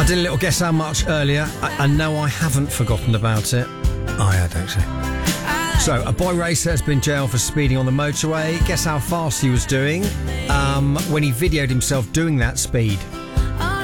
I did a little guess how much earlier, and no, I haven't forgotten about it. I had, actually. So, a boy racer has been jailed for speeding on the motorway. Guess how fast he was doing when he videoed himself doing that speed.